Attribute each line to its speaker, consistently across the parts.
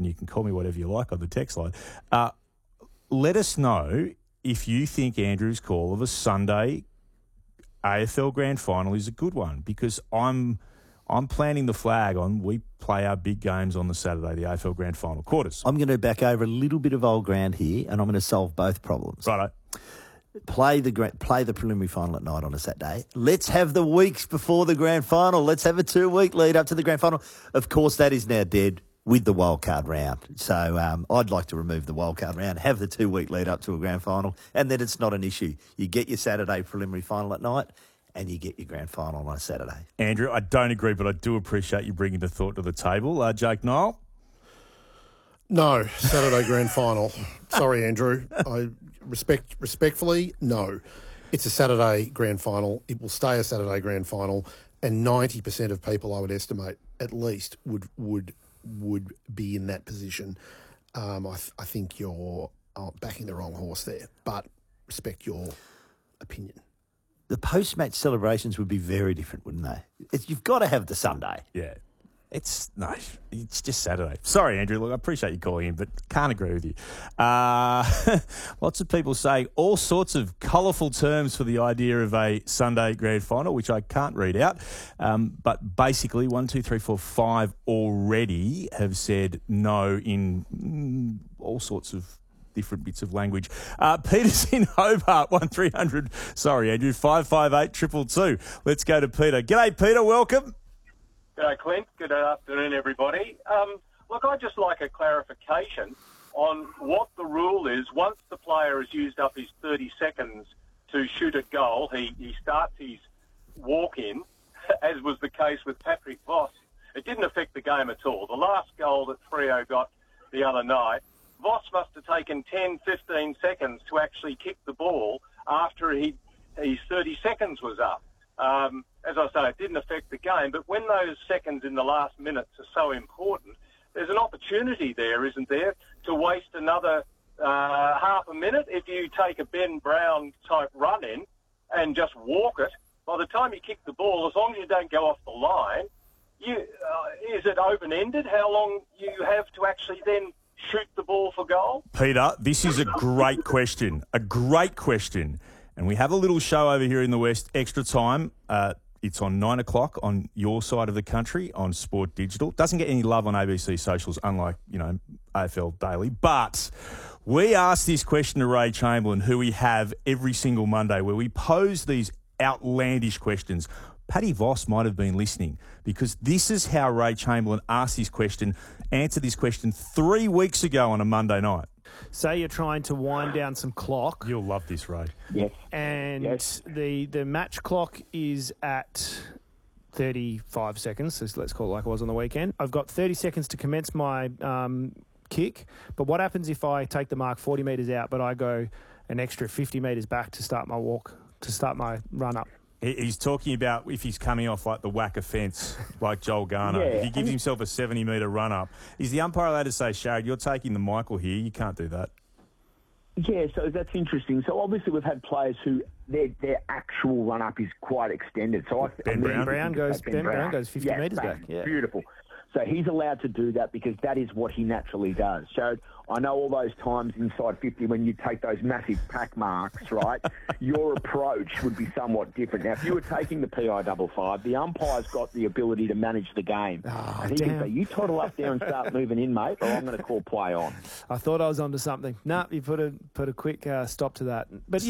Speaker 1: and you can call me whatever you like on the text line. Let us know if you think Andrew's call of a Sunday AFL Grand Final is a good one, because I'm planting the flag on we play our big games on the Saturday, the AFL Grand Final quarters.
Speaker 2: I'm going to back over a little bit of old ground here, and I'm going to solve both problems.
Speaker 1: Righto.
Speaker 2: Play the preliminary final at night on a Saturday. Let's have the weeks before the grand final. Let's have a 2-week lead up to the grand final. Of course, that is now dead with the wildcard round. So I'd like to remove the wildcard round, have the 2-week lead up to a grand final, and then it's not an issue. You get your Saturday preliminary final at night, and you get your grand final on a Saturday.
Speaker 1: Andrew, I don't agree, but I do appreciate you bringing the thought to the table. Jake Niall?
Speaker 3: No, Saturday grand final. Sorry, Andrew. I respectfully, no. It's a Saturday grand final. It will stay a Saturday grand final, and 90% of people, I would estimate, at least, would be in that position. I think you're backing the wrong horse there, but respect your opinion.
Speaker 2: The post-match celebrations would be very different, wouldn't they? You've got to have the Sunday.
Speaker 1: Yeah. It's just Saturday. Sorry, Andrew. Look, I appreciate you calling in, but can't agree with you. Lots of people saying all sorts of colourful terms for the idea of a Sunday grand final, which I can't read out. But basically, 1, 2, 3, 4, 5 already have said no in all sorts of different bits of language. Peter's in Hobart, 1300. Sorry, Andrew, 558 222. Let's go to Peter. G'day, Peter. Welcome.
Speaker 4: G'day, Clint. Good afternoon, everybody. Look, I'd just like a clarification on what the rule is. Once the player has used up his 30 seconds to shoot a goal, he starts his walk-in, as was the case with Patrick Voss. It didn't affect the game at all. The last goal that Freo got the other night, Voss must have taken 10, 15 seconds to actually kick the ball after his 30 seconds was up. As I say, it didn't affect the game, but when those seconds in the last minutes are so important, there's an opportunity there, isn't there, to waste another half a minute. If you take a Ben Brown type run in and just walk it, by the time you kick the ball, as long as you don't go off the line, is it open-ended? How long you have to actually then shoot the ball for goal?
Speaker 1: Peter, this is a great question. A great question. And we have a little show over here in the West, Extra Time. It's on 9 o'clock on your side of the country on Sport Digital. Doesn't get any love on ABC socials, unlike, AFL Daily. But we asked this question to Ray Chamberlain, who we have every single Monday, where we pose these outlandish questions. Paddy Voss might have been listening, because this is how Ray Chamberlain answered this question 3 weeks ago on a Monday night.
Speaker 5: Say you're trying to wind down some clock.
Speaker 1: You'll love this, Ray.
Speaker 4: Yes.
Speaker 5: And
Speaker 4: yes.
Speaker 5: The match clock is at 35 seconds, so let's call it like it was on the weekend. I've got 30 seconds to commence my kick, but what happens if I take the mark 40 metres out, but I go an extra 50 metres back to start my walk, to start my run up?
Speaker 1: He's talking about if he's coming off like the whacker fence, like Joel Garner.
Speaker 4: Yeah.
Speaker 1: If he gives himself a 70-metre run-up, is the umpire allowed to say, Sharad, you're taking the Michael here, you can't do that?
Speaker 6: Yeah, so that's interesting. So obviously we've had players who their actual run-up is quite extended. So
Speaker 1: Ben Brown.
Speaker 5: Ben Brown goes 50 metres back. Yeah.
Speaker 6: Beautiful. So he's allowed to do that because that is what he naturally does. So I know all those times inside 50 when you take those massive pack marks, right, your approach would be somewhat different. Now, if you were taking the PI55, the umpire's got the ability to manage the game. And he can say, you toddle up there and start moving in, mate, or I'm going to call play on.
Speaker 5: I thought I was onto something. No, you put a quick stop to that. But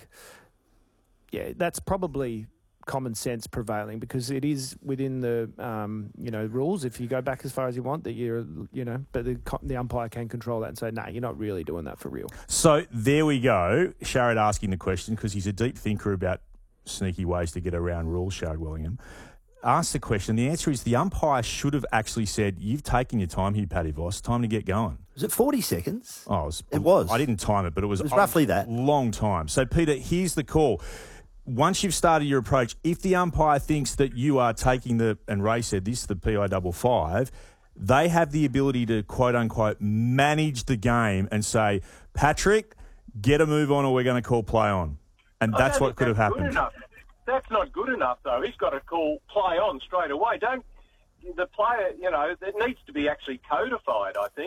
Speaker 5: that's probably common sense prevailing, because it is within the rules. If you go back as far as you want, that but the umpire can control that and say, no, you're not really doing that for real.
Speaker 1: So there we go. Sharad asking the question, because he's a deep thinker about sneaky ways to get around rules, Sharad Wellingham. Asked the question. The answer is the umpire should have actually said, you've taken your time here, Paddy Voss. Time to get going.
Speaker 2: Was it 40 seconds?
Speaker 1: Oh,
Speaker 2: it was.
Speaker 1: I didn't time it, but it was
Speaker 2: roughly that.
Speaker 1: Long time. So, Peter, here's the call. Once you've started your approach, if the umpire thinks that you are taking and Ray said this, the PI55, they have the ability to, quote-unquote, manage the game and say, Patrick, get a move on or we're going to call play on. And that's what could have happened.
Speaker 4: That's not good enough, though. He's got to call play on straight away. The player, it needs to be actually codified, I think.